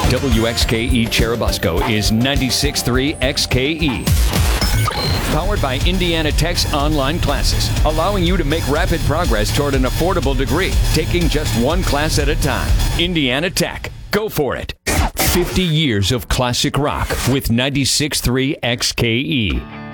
WXKE Cherubusco is 96.3 XKE. Powered by Indiana Tech's online classes, allowing you to make rapid progress toward an affordable degree, taking just one class at a time. Indiana Tech. Go for it. 50 years of classic rock with 96.3 XKE.